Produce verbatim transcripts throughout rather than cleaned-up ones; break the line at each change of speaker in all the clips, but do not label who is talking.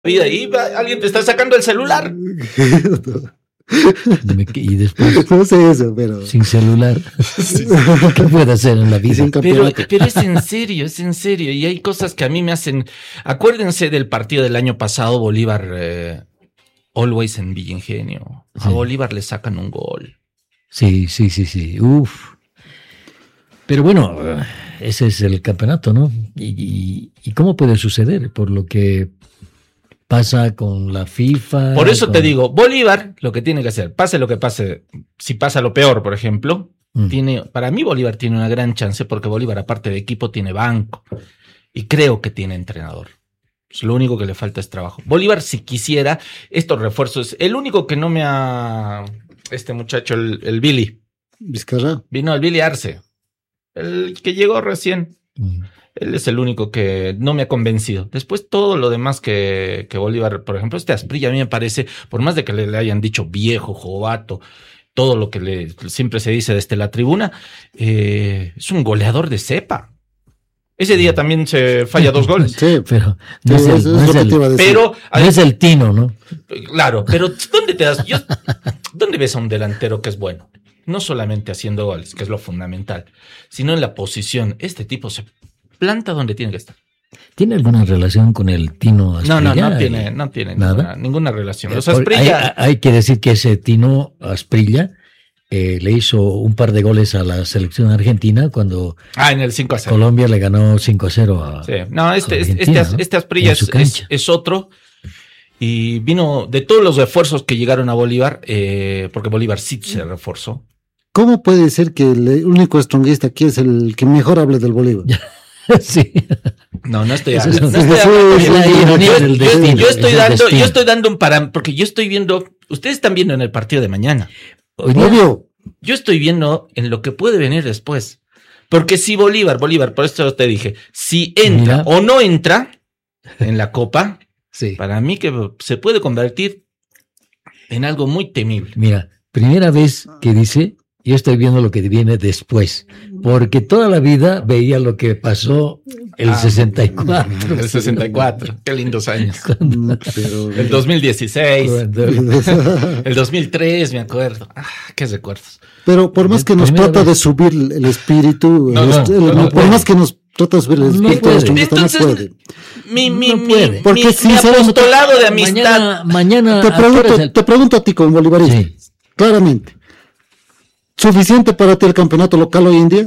vida y va, alguien te está sacando el celular.
Y después,
no sé eso, pero
sin celular,
Sí.
¿qué puede hacer en la vida?
Pero, pero es en serio, es en serio. Y hay cosas que a mí me hacen. Acuérdense del partido del año pasado, Bolívar, eh, Always en Villa Ingenio. A
Sí.
Bolívar le sacan un gol.
Sí, sí, sí, sí. Uf. Pero bueno, ese es el campeonato, ¿no? Y, y, y cómo puede suceder, por lo que pasa con la FIFA.
Por eso
con...
te digo, Bolívar lo que tiene que hacer, pase lo que pase, si pasa lo peor, por ejemplo, mm. tiene, para mí Bolívar tiene una gran chance porque Bolívar, aparte de equipo, tiene banco y creo que tiene entrenador. Pues lo único que le falta es trabajo. Bolívar, si quisiera, estos refuerzos, el único que no me ha, este muchacho, el, el Billy.
Vizcarra.
Vino el Billy Arce, el que llegó recién. Mm. Él es el único que no me ha convencido. Después todo lo demás que, que Bolívar, por ejemplo, este Asprilla a mí me parece, por más de que le, le hayan dicho viejo, jovato, todo lo que le, siempre se dice desde la tribuna, eh, es un goleador de cepa. Ese día también se falla dos goles.
Sí, pero no es el, no es el, pero, no es el Tino, ¿no?
Claro, pero ¿dónde te das? Yo, ¿dónde ves a un delantero que es bueno? No solamente haciendo goles, que es lo fundamental, sino en la posición. Este tipo se planta donde tiene que estar.
¿Tiene alguna relación con el Tino Asprilla?
No, no, no tiene, no tiene
nada,
ninguna, ninguna relación. Los Asprilla...
hay, hay que decir que ese Tino Asprilla eh, le hizo un par de goles a la selección argentina cuando
ah, en el cinco a cero.
Colombia le ganó cinco a cero a
sí. No, este,
a
este, ¿no? este Asprilla es, es, es otro y vino de todos los refuerzos que llegaron a Bolívar, eh, porque Bolívar sí se reforzó.
¿Cómo puede ser que el único stronguista aquí es el que mejor hable del Bolívar?
Sí.
No, no estoy
Eso
hablando.
es,
No estoy
eso
hablando
es la ironía del
yo,
destino,
yo estoy
es
dando,
destino.
yo estoy dando un parámetro, porque yo estoy viendo, ustedes están viendo en el partido de mañana.
Obvio.
Yo estoy viendo en lo que puede venir después. Porque si Bolívar, Bolívar, por eso te dije, si entra Mira. o no entra en la Copa,
sí.
para mí que se puede convertir en algo muy temible.
Mira, primera vez que dice, yo estoy viendo lo que viene después, porque toda la vida veía lo que pasó el ah, sesenta y cuatro.
El sesenta y cuatro, qué lindos años.
Cuando, pero,
el dos mil dieciséis,
cuando,
el dos mil tres, me acuerdo. Ah, qué recuerdos.
Pero por más que nos trata vez. de subir el espíritu, no, no, el, no, no por más que nos trata de subir el espíritu,
no puede.
Entonces,
no puede.
Mi, mi,
no puede.
mi, Porque mi, mi apostolado de amistad.
Mañana, mañana
te, pregunto,
el...
te pregunto a ti como bolivarista, sí. claramente. ¿Suficiente para ti el campeonato local hoy en día?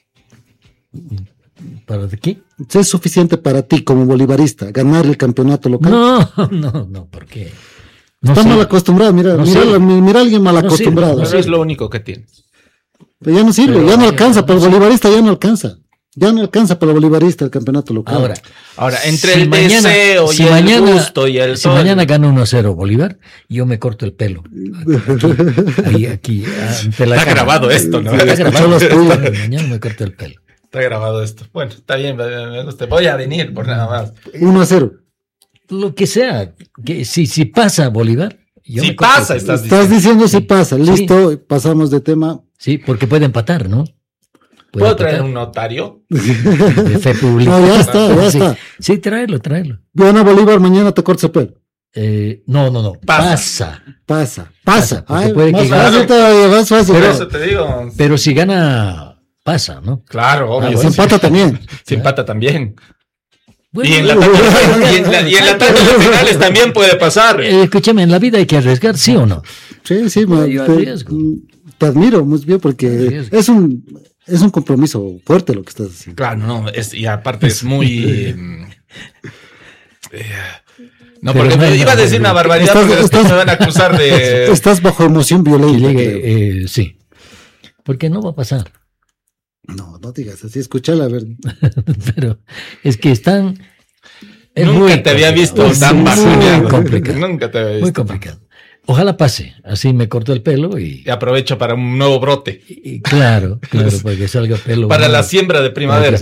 ¿Para qué?
¿Es suficiente para ti como bolivarista ganar el campeonato local?
No, no, no, ¿por qué?
No Está sé. mal acostumbrado, mira, no mira, mira a alguien mal no acostumbrado.
Eso es lo único que tienes.
Pero ya no sirve, Pero, ya no alcanza, no para el bolivarista ya no alcanza. Ya no alcanza para el bolivarista el campeoto local.
Ahora, ahora entre
si
el
mañana,
deseo
si
y
mañana,
el gusto y el
Si
sol.
mañana gana uno a cero Bolívar, yo me corto el pelo. Aquí, aquí, aquí ante la
Está
cara.
grabado esto, ¿no?
Está grabado esto. Mañana me corto el pelo.
Está grabado esto. Bueno, está bien, me gusta. Voy a venir por nada más.
uno a cero.
Lo que sea, que si, si pasa Bolívar. Yo
si
me
pasa, estás diciendo.
Estás diciendo si pasa. Listo,
sí.
pasamos de tema.
Sí, porque puede empatar, ¿no?
¿Puedo empatar? traer un notario?
De fe pública.
No, ya está, ya
sí.
está.
Sí, tráelo, tráelo.
Gana Bolívar, mañana te cortas el pelo.
Eh, no, no, no. Pasa.
Pasa. Pasa. pasa
Ay, puede
más
que
fácil
gane.
todavía, más fácil.
Por
Pero,
eso te digo.
Pero si gana, pasa, ¿no?
Claro, obvio.
Ah, bueno. Se empata también.
Se empata también.
Bueno,
y en la tanda y en la, y en la tanda de finales también puede pasar.
Eh, escúchame, en la vida hay que arriesgar, ¿sí o no?
Sí, sí, ma, te, te admiro muy bien porque es un, es un compromiso fuerte lo que estás haciendo.
Claro, no, es, y aparte es muy... eh, eh, no, pero porque no, me iba a decir no, una barbaridad estás, porque estás, me van a acusar de...
Estás bajo emoción violenta.
Llegue, eh, sí, porque no va a pasar.
No, no digas así, escúchala, a ver.
Pero es que están...
Es Nunca te había visto
es
tan
muy complicado.
Nunca te había visto.
Muy complicado. Ojalá pase, así me corto el pelo y...
Y aprovecho para un nuevo brote.
Y, y claro, claro, para que salga pelo.
Para
bueno,
la siembra de primavera.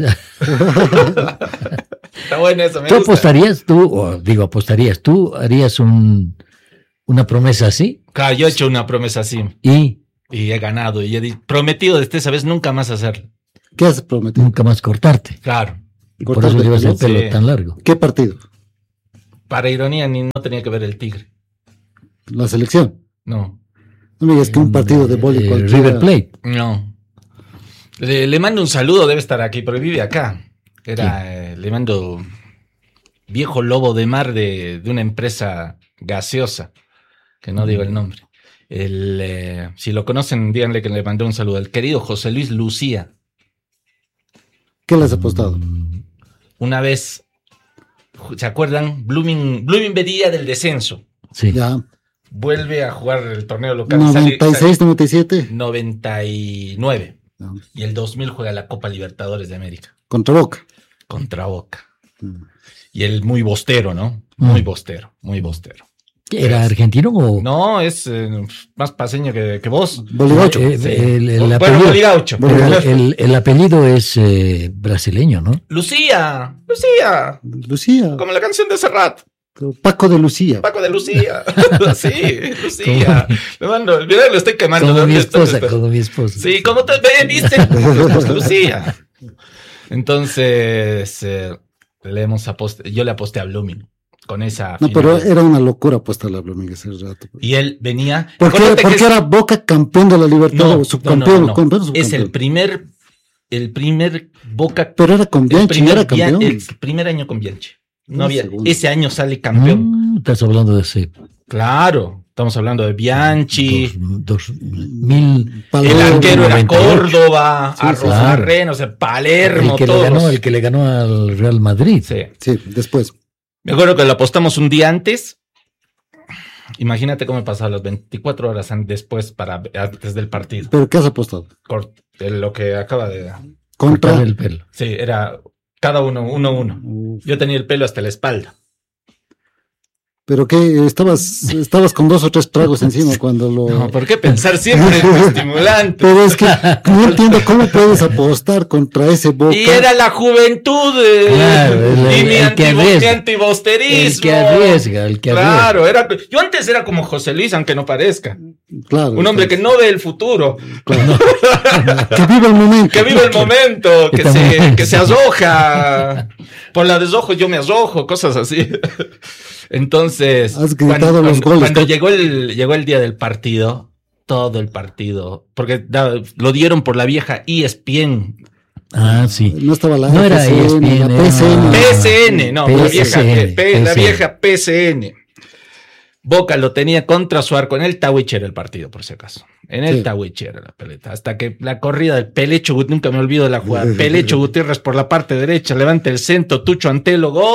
Está bueno eso, me
¿Tú
gusta.
apostarías, tú, o digo apostarías, tú harías un, una promesa así?
Claro, yo he hecho una promesa así.
¿Y?
Y he ganado, y he prometido desde esa vez nunca más hacerlo.
¿Qué has prometido?
Nunca más cortarte.
Claro.
Y por eso llevas el pelo
sí.
tan largo.
¿Qué partido?
para ironía, ni no tenía que ver el Tigre.
La selección.
No.
No me digas que un partido de vóley
Eh,
cualquiera.
River Plate.
No. Le, le mando un saludo, debe estar aquí, pero vive acá. Era, eh, le mando viejo lobo de mar de, de una empresa gaseosa, que no digo el nombre. El, eh, si lo conocen, díganle que le mandé un saludo. El querido José Luis Lucía.
¿Qué les ha apostado?
Una vez, ¿se acuerdan? Blooming, Blooming venía del descenso.
Sí.
Ya.
Vuelve a jugar el torneo local.
noventa y seis, noventa y siete.
noventa y nueve.
No.
Y el dos mil juega la Copa Libertadores de América.
Contra Boca.
Contra Boca.
Mm.
Y el muy bostero, ¿no? Muy bostero, muy bostero.
¿Era argentino o...?
No, es eh, más paseño que, que vos.
Bolivacho.
Eh,
Sí.
el, el
Bueno,
apellido,
Boligaucho.
pero el, el- el apellido es eh, brasileño, ¿no?
Lucía, Lucía.
Lucía.
Como la canción de Serrat.
Paco de Lucía.
Paco de Lucía. Sí, Lucía. Le mando, mira, lo estoy quemando.
Como mi
¿Dónde está?
esposa, como mi esposa.
Sí, como te ve, viste. Lucía. Entonces, eh, le hemos apost- yo le aposté a Blooming con esa
No,
final.
pero era una locura apostar a Blooming ese rato.
Y él venía.
¿Por qué,
Acuérdate
porque
que es-
era Boca campeón de la
No,
Libertadores?
no,
subcampeón,
no, no.
campeón,
Es
subcampeón.
el primer, el primer Boca.
Pero era con
el
Bianchi,
primer,
era campeón.
Bia- el primer año con Bianchi. No
No,
había,
segundo.
ese año sale campeón.
Mm, estás hablando de ese...
Claro, estamos hablando de Bianchi.
Dos, dos mil...
Palermo,
El arquero era
noventa y ocho.
Córdoba,
Sí, sí,
Arrojarren, o sea, Palermo,
El que, le
todos.
ganó, el que le ganó al Real Madrid.
Sí.
Sí, después.
Me acuerdo que lo apostamos un día antes. Imagínate cómo me pasaba las veinticuatro horas an- después para antes del partido.
¿Pero qué has apostado?
Cort- de lo que acaba de.
Contra.
Cortarle el pelo.
Sí, era cada uno, uno, uno.
Uf.
Yo tenía el pelo hasta la espalda.
¿Pero qué? Estabas, estabas con dos o tres tragos encima cuando lo...
No, ¿por qué pensar siempre en lo estimulante?
Pero es que no entiendo cómo puedes apostar contra ese Boca.
Y era la juventud eh,
Claro, el-
y mi,
el que
antibo-
arriesga.
mi antibosterismo.
El que arriesga, el que arriesga.
Claro, era, yo antes era como José Luis, aunque no parezca.
Claro.
Un hombre que no ve el futuro,
Claro. Que vive el momento.
que vive el momento, que
Que
se,
también-
que se asoja. Por la desojo yo me asojo, cosas así. Entonces,
Has gritado
cuando,
los
cuando-
goles.
cuando llegó el, llegó el día del partido, todo el partido, porque da- lo dieron por la vieja E S P N.
Ah, sí.
No estaba la
No era
F C N,
E S P N,
la P C N.
era-
P S N, no, la vieja,
P S N,
P- la
P S N.
vieja P S N. Boca lo tenía contra su arco. En el Tawich era el partido, por si acaso. En el
Sí.
Tawich era la peleta. Hasta que la corrida del Pelecho Gutiérrez, nunca me olvido de la jugada. Pelecho Gutiérrez por la parte derecha, levanta el centro, Tucho Antelo,
Y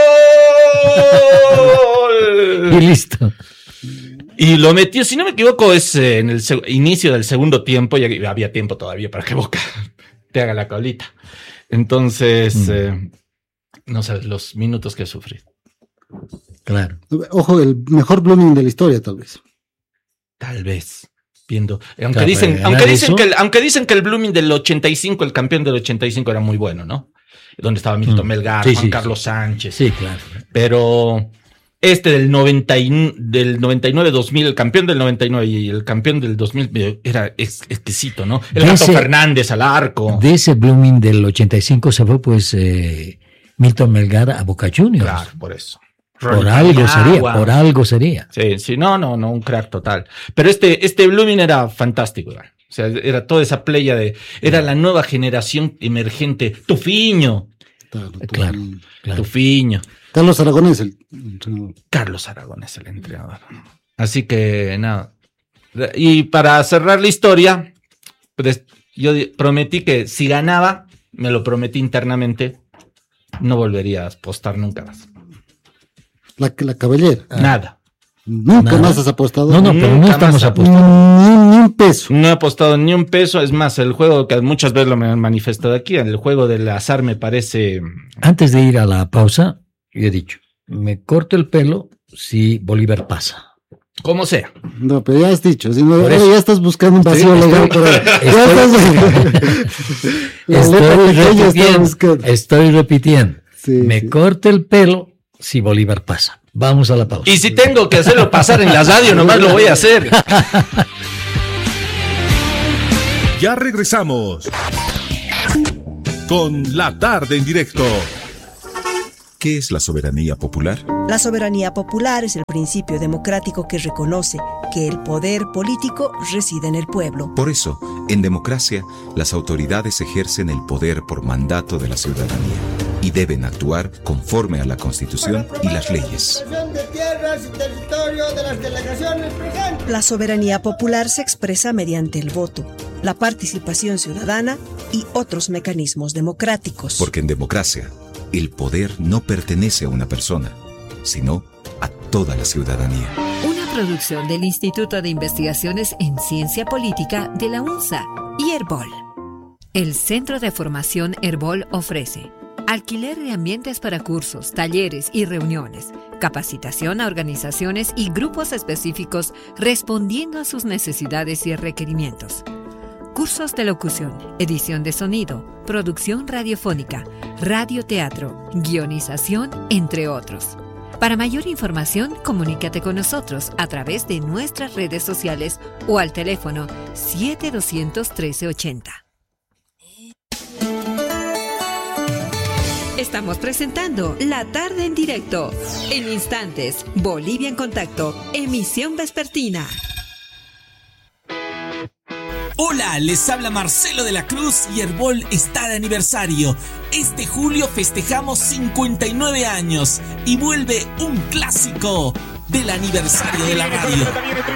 ¡gol!
listo.
Y lo metió, si no me equivoco, es eh, en el seg- inicio del segundo tiempo. Ya que había tiempo todavía para que Boca te haga la colita. Entonces,
Mm.
eh, no sabes los minutos que sufrí.
Claro.
Ojo, el mejor Blooming de la historia, tal vez.
Tal vez. Viendo. Aunque
Claro,
dicen,
para
aunque
ganar
dicen
eso-
que el, aunque dicen que el Blooming del ochenta y cinco, el campeón del ochenta y cinco era muy bueno, ¿no? Donde estaba Milton
Mm.
Melgar,
Sí,
Juan
sí,
Carlos Sánchez.
Sí, claro.
Pero este del noventa y, del noventa y nueve dos mil, el campeón del noventa y nueve y el campeón del dos mil eh, era ex- exquisito, ¿no? El
De
Gato
ese-
Fernández al arco.
De ese Blooming del ochenta y cinco se fue pues eh, Milton Melgar a Boca Juniors.
Claro, por eso.
Por algo sería,
Paniagua.
por algo sería.
Sí, sí, no, no, no, un crack total. Pero este, este Blooming era fantástico, Iván. O sea, era toda esa playa de, era la nueva generación emergente. Tufiño,
Claro, tú-
Claro. Claro.
Tufiño.
Carlos Aragonés, el entrenador.
Carlos Aragón es el entrenador. Así que nada. Y para cerrar la historia, pues, yo di- prometí que si ganaba, me lo prometí internamente, no volvería a apostar nunca más.
La, la cabellera.
Nada.
Nunca
Nada.
más has apostado.
No, no, pero no
Nunca
estamos
más.
apostando.
Ni, ni un peso.
No he apostado ni un peso. Es más, el juego que muchas veces lo me han manifestado aquí, el juego del azar me parece.
Antes de ir a la pausa, yo he dicho, me corto el pelo si Bolívar pasa.
Como sea.
No, pero ya has dicho. Si no,
Por
ahora
eso.
ya estás buscando un vacío
Estoy-
legal.
estoy-
por ahí. Ya
Estoy,
estás. La letra
estoy
pequeña está
repitiendo,
buscando.
estoy repitiendo.
Sí,
me
sí.
corto el pelo si Bolívar pasa. Vamos a la pausa.
Y si tengo que hacerlo pasar en la radio, nomás lo voy a hacer.
Ya regresamos con La Tarde en Directo. ¿Qué es la soberanía popular?
La soberanía popular es el principio democrático que reconoce que el poder político reside en el pueblo.
Por eso, en democracia, las autoridades ejercen el poder por mandato de la ciudadanía y deben actuar conforme a la Constitución y las leyes.
La soberanía popular se expresa mediante el voto, la participación ciudadana y otros mecanismos democráticos.
Porque en democracia, el poder no pertenece a una persona, sino a toda la ciudadanía.
Una producción del Instituto de Investigaciones en Ciencia Política de la UNSA y Herbol. El Centro de Formación Herbol ofrece alquiler de ambientes para cursos, talleres y reuniones, capacitación a organizaciones y grupos específicos respondiendo a sus necesidades y requerimientos. Cursos de locución, edición de sonido, producción radiofónica, radioteatro, guionización, entre otros. Para mayor información, comunícate con nosotros a través de nuestras redes sociales o al teléfono siete dos cero cero, uno tres ocho cero. Estamos presentando La Tarde en Directo. En instantes, Bolivia en Contacto, emisión vespertina.
Hola, les habla Marcelo de la Cruz y Herbol está de aniversario. Este julio festejamos cincuenta y nueve años y vuelve un clásico del aniversario de la radio.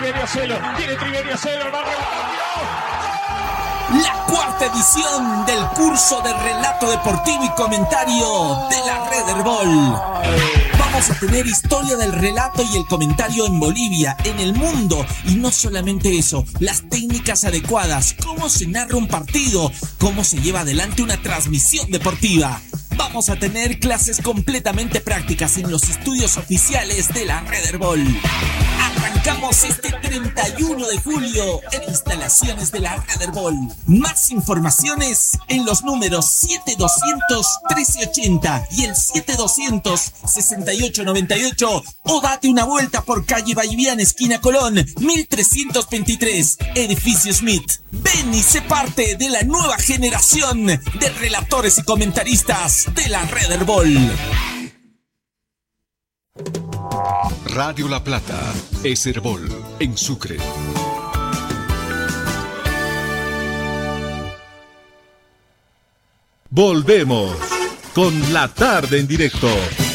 La cuarta edición del curso de relato deportivo y comentario de la red Herbol. Vamos a tener historia del relato y el comentario en Bolivia, en el mundo, y no solamente eso, las técnicas adecuadas, cómo se narra un partido, cómo se lleva adelante una transmisión deportiva. Vamos a tener clases completamente prácticas en los estudios oficiales de la red Herbol. Arrancamos este treinta y uno de julio en instalaciones de la red Herbol. Más informaciones en los números siete doscientos, trece ochenta y el siete doscientos, sesenta y ocho noventa y ocho, o date una vuelta por calle Vallivian, esquina Colón, mil trescientos veintitrés, edificio Smith. Ven y sé parte de la nueva generación de relatores y comentaristas de la red Herbol.
Radio La Plata es Herbol en Sucre.
Volvemos con La Tarde en Directo.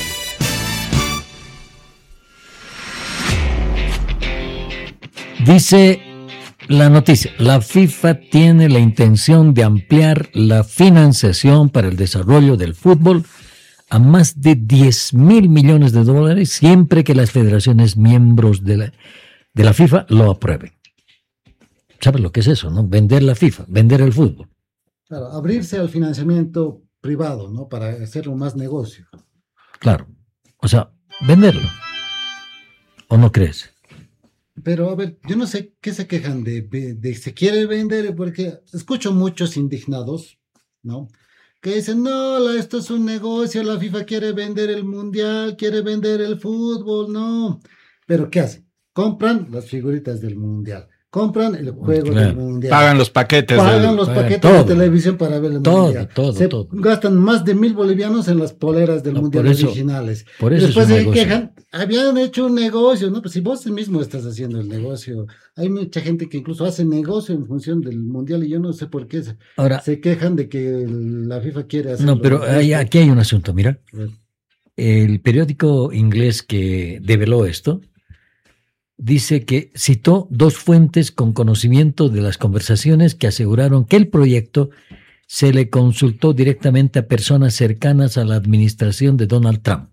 Dice la noticia, la FIFA tiene la intención de ampliar la financiación para el desarrollo del fútbol a más de diez mil millones de dólares siempre que las federaciones miembros de la, de la FIFA lo aprueben. ¿Sabes lo que es eso, no? Vender la FIFA, vender el fútbol.
Claro, abrirse al financiamiento privado, ¿no? Para hacerlo más negocio.
Claro, o sea, venderlo. ¿O no crees?
Pero, a ver, yo no sé qué se quejan de, de, de se quiere vender, porque escucho muchos indignados, ¿no? Que dicen, no, la, esto es un negocio, la FIFA quiere vender el mundial, quiere vender el fútbol, no. Pero, ¿qué hacen? Compran las figuritas del mundial, compran el juego claro. del mundial.
Pagan los paquetes.
Pagan
del...
los paquetes
todo,
de televisión para ver el
todo,
mundial.
Todo,
se
todo.
gastan más de mil bolivianos en las poleras del no, mundial
por eso,
originales.
Por eso
después
es un
se
negocio.
quejan, habían hecho un negocio, ¿no? Pues si vos mismo estás haciendo el negocio. Hay mucha gente que incluso hace negocio en función del mundial y yo no sé por qué se, Ahora, se quejan de que la FIFA quiere hacer.
No, pero hay, aquí hay un asunto, mira. El periódico inglés que develó esto dice que citó dos fuentes con conocimiento de las conversaciones que aseguraron que el proyecto se le consultó directamente a personas cercanas a la administración de Donald Trump,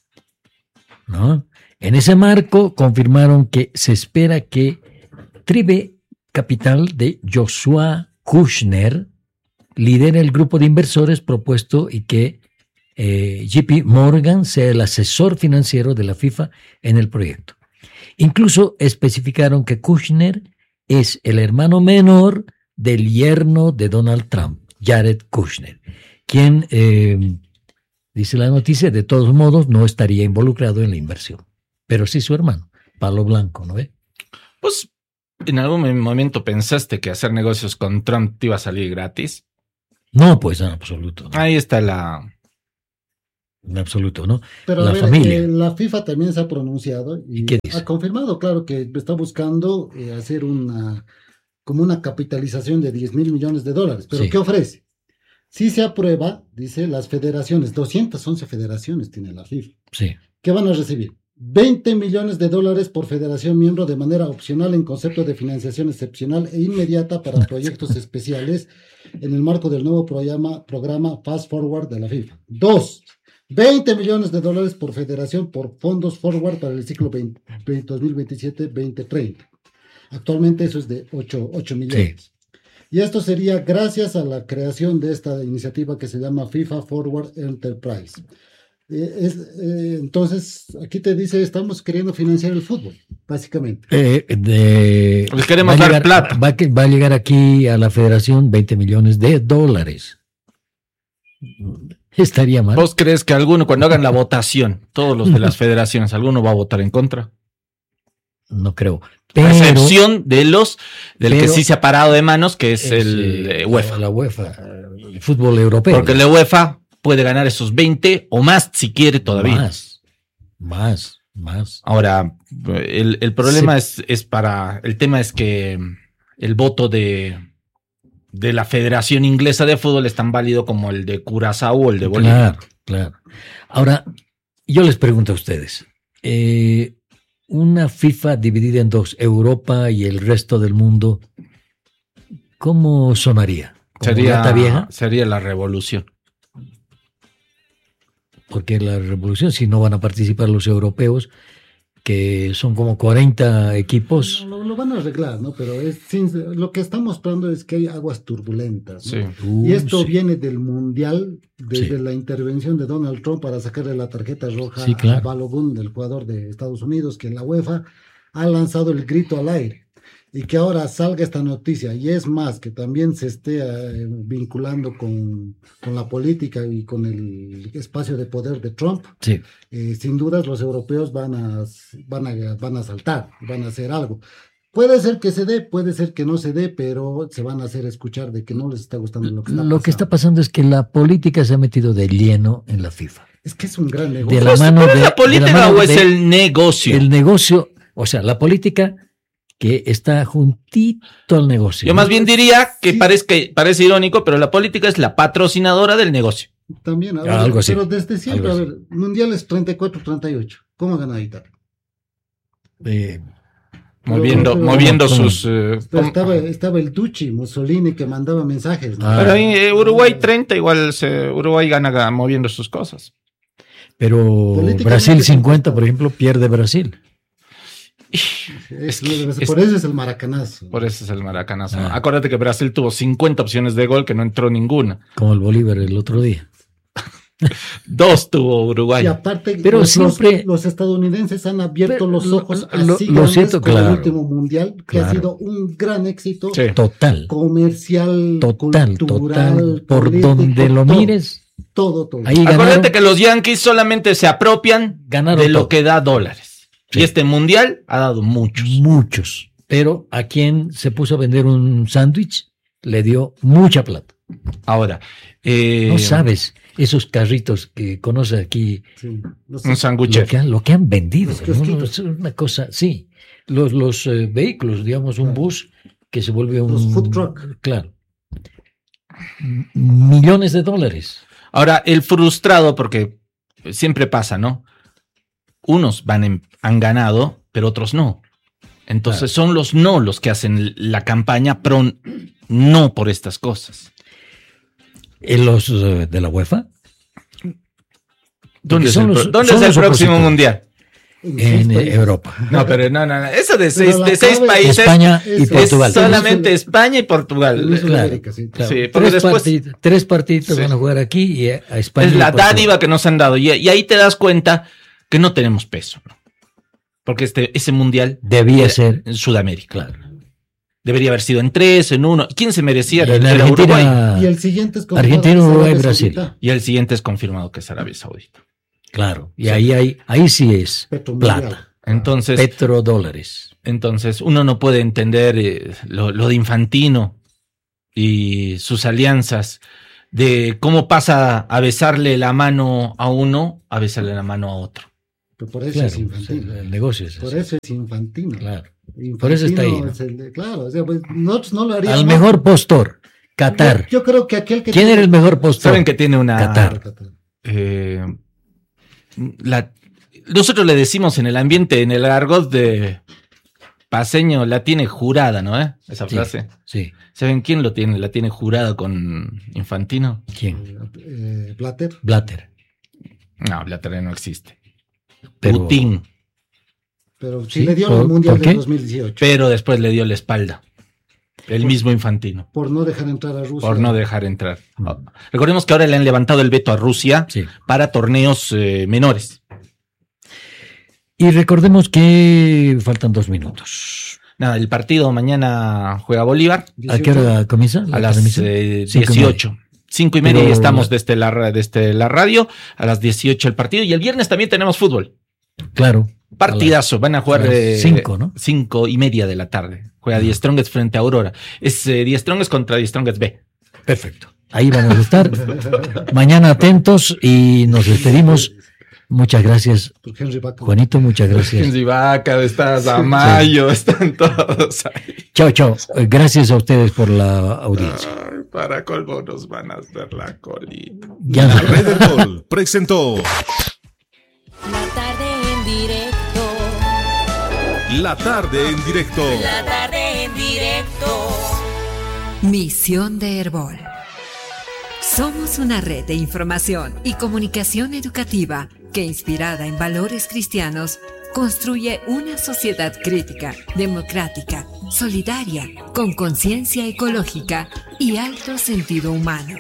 ¿no? En ese marco confirmaron que se espera que Tribe Capital de Joshua Kushner lidere el grupo de inversores propuesto y que eh, J P Morgan sea el asesor financiero de la FIFA en el proyecto. Incluso especificaron que Kushner es el hermano menor del yerno de Donald Trump, Jared Kushner, quien, eh, dice la noticia, de todos modos no estaría involucrado en la inversión, pero sí su hermano, Palo Blanco, ¿no ve?
Pues, ¿en algún momento pensaste que hacer negocios con Trump te iba a salir gratis?
No, pues en absoluto. No.
Ahí está la...
en absoluto, ¿no?
Pero
la
a ver,
familia.
eh, la FIFA también se ha pronunciado y,
¿Y qué dice?
ha confirmado, claro, que está buscando eh, hacer una como una capitalización de diez mil millones de dólares. ¿Pero
Sí.
qué ofrece? Si se aprueba, dice las federaciones, doscientas once federaciones tiene la FIFA.
Sí.
¿Qué van a recibir? veinte millones de dólares por federación miembro de manera opcional en concepto de financiación excepcional e inmediata para proyectos especiales en el marco del nuevo programa, programa Fast Forward de la FIFA. Dos, veinte millones de dólares por federación por fondos Forward para el ciclo veinte, dos mil veintisiete a veinte treinta. Actualmente eso es de ocho millones. Sí. Y esto sería gracias a la creación de esta iniciativa que se llama FIFA Forward Enterprise. Eh, es, eh, entonces, aquí te dice, estamos queriendo financiar el fútbol, básicamente.
Eh, de,
Les queremos
va
dar
llegar,
plata.
Va, va a llegar aquí a la federación veinte millones de dólares. Estaría mal.
¿Vos crees que alguno, cuando hagan la votación, todos los de las federaciones, alguno va a votar en contra?
No creo. Pero,
a excepción de los del
pero,
que sí se ha parado de manos, que es, es el
eh,
UEFA.
La UEFA, el fútbol europeo.
Porque la UEFA puede ganar esos veinte o más si quiere todavía.
Más, más, más.
Ahora, el, el problema sí. es, es para, el tema es que el voto de, de la Federación Inglesa de Fútbol es tan válido como el de Curazao o el de Bolivia.
Claro, claro. Ahora, yo les pregunto a ustedes, eh, una FIFA dividida en dos, Europa y el resto del mundo, ¿cómo sonaría?
Sería,
vieja?
sería la revolución.
Porque la revolución, si no van a participar los europeos, que son como cuarenta equipos.
Lo, lo van a arreglar, ¿no? Pero es, sin, lo que estamos esperando es que hay aguas turbulentas, ¿no?
Sí.
Uh, y esto
sí.
viene del Mundial, desde
sí.
la intervención de Donald Trump para sacarle la tarjeta roja
sí, claro.
a Balogun, del jugador de Estados Unidos, que la UEFA ha lanzado el grito al aire. Y que ahora salga esta noticia, y es más, que también se esté eh, vinculando con, con la política y con el espacio de poder de Trump,
sí.
eh, sin dudas los europeos van a, van, a, van a saltar, van a hacer algo. Puede ser que se dé, puede ser que no se dé, pero se van a hacer escuchar de que no les está gustando lo que está
lo
pasando.
Lo que está pasando es que la política se ha metido de lleno en la FIFA.
Es que es un gran negocio.
De la mano
¿Pero
de,
es la política
de la mano
o es
de,
el negocio?
El negocio, o sea, la política que está juntito al negocio.
Yo más bien diría que, sí. parezca, parece irónico, pero la política es la patrocinadora del negocio.
También, a ver,
algo así.
Pero desde siempre, a ver, mundiales treinta y cuatro treinta y ocho, ¿cómo ha ganado Italia?
Eh,
moviendo
pero,
moviendo
¿cómo?
sus... Uh,
estaba, estaba el Ducci, Mussolini, que mandaba mensajes, ¿no?
Ah. Pero ahí, eh, Uruguay treinta, igual se, Uruguay gana moviendo sus cosas.
Pero Brasil cincuenta, por ejemplo, pierde Brasil.
Es que, es, por eso es el maracanazo.
Por eso es el maracanazo. Ah. Acuérdate que Brasil tuvo cincuenta opciones de gol que no entró ninguna.
Como el Bolívar el otro día.
Dos tuvo Uruguay.
Y aparte,
pero
los,
siempre,
los estadounidenses han abierto
pero,
los ojos
lo,
así
lo siento,
con
claro,
el último mundial, que
claro.
ha sido un gran éxito.
Sí.
Total.
Comercial,
total,
cultural,
total. Por
político,
donde lo
todo,
mires.
Todo, todo.
Ahí
Acuérdate
ganaron,
que los Yankees solamente se apropian
ganaron
de lo
todo.
que da dólares. Sí. Y este mundial ha dado muchos.
Muchos. Pero a quien se puso a vender un sándwich le dio mucha plata.
Ahora, eh,
no sabes esos carritos que conoce aquí.
Sí,
los, un sanguchero.
Lo que han, lo que han vendido. ¿No? No, es una cosa, sí. Los, los eh, vehículos, digamos, un claro. bus que se vuelve un.
Los food truck.
Claro. Millones de dólares.
Ahora, el frustrado, porque siempre pasa, ¿no? Unos van en, han ganado, pero otros no. Entonces claro. son los no los que hacen la campaña pro no por estas cosas.
¿En los uh, de la UEFA?
¿Dónde es el, los, ¿dónde es el próximo mundial?
En eh, Europa.
No, pero no, no, no. Eso de seis, de seis países.
España y
es
Portugal.
Solamente España y Portugal.
Claro,
sí,
claro.
Sí,
tres,
después,
partidos, tres partiditos sí. van a jugar aquí y a España.
Es la dádiva que nos han dado. Y, y ahí te das cuenta que no tenemos peso, ¿no? Porque este, ese mundial
debía ser
en Sudamérica.
Claro.
Debería haber sido en tres, en uno. ¿Quién se merecía?
En Argentina,
Uruguay.
Y el siguiente es
Argentina, Uruguay, Brasil.
Y el siguiente es confirmado que es Arabia Saudita.
Claro. Y
sí.
ahí, ahí, ahí sí es plata.
Entonces,
petrodólares.
Entonces, uno no puede entender eh, lo, lo de Infantino y sus alianzas de cómo pasa a besarle la mano a uno a besarle la mano a otro.
Pero por eso
Claro,
es infantino.
el negocio es
Por
así.
eso es infantino.
Claro.
Infantino
Por eso está ahí, ¿no?
es el de- claro, o sea, pues, nosotros no lo haríamos.
Al mejor postor, Qatar.
Yo, yo creo que aquel que
¿Quién
tiene-
era el mejor postor?
Saben que tiene una...
Qatar.
eh, la, nosotros le decimos en el ambiente, en el argot de paseño, la tiene jurada, ¿no? ¿Eh? Esa
Sí,
frase.
sí.
¿Saben quién lo tiene? La tiene jurada con Infantino.
¿Quién?
eh, Blatter.
Blatter.
No, Blatter no existe.
Pero-
Putin.
Pero sí,
Sí,
le dio
¿por-
el Mundial
por
del
qué?
dos mil dieciocho.
Pero después le dio la espalda. El mismo Infantino.
Por no dejar entrar a Rusia.
Por no dejar entrar. Recordemos que ahora le han levantado el veto a Rusia
Sí.
para torneos eh, menores.
Y recordemos que faltan dos minutos.
Nada, el partido mañana juega Bolívar
¿A qué hora comienza? la
a las
transmisión?
eh,
Cinco y
dieciocho. Cinco y media
Pero-
y estamos desde la, ra- desde la radio. A las dieciocho el partido. Y el viernes también tenemos fútbol.
Claro.
Partidazo. Van a jugar
a las
eh,
cinco, ¿no?
cinco y media de la tarde. Juega Die Strongest frente a Aurora. Es eh, Die Strongest contra Die Strongest B.
Perfecto. Ahí vamos a estar. Mañana atentos y nos despedimos. Muchas gracias,
Por Henry Bacon.
Juanito. Muchas gracias.
Kenzie Vaca, está Zamayo, están todos ahí.
Chao, chao. Eh, Gracias a ustedes por la audiencia.
Ay, para colmo nos van a hacer la colita.
Ya
La Red Herbol presentó
La tarde en directo.
La Tarde en Directo.
La tarde en directo.
Misión de Herbol. Somos una red de información y comunicación educativa que, inspirada en valores cristianos, construye una sociedad crítica, democrática, solidaria, con conciencia ecológica y alto sentido humano.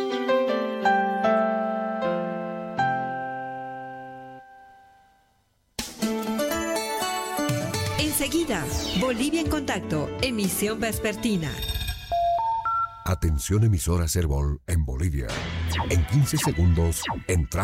Enseguida, Bolivia en Contacto, emisión vespertina.
Atención emisoras Herbol en Bolivia. En quince segundos, entramos.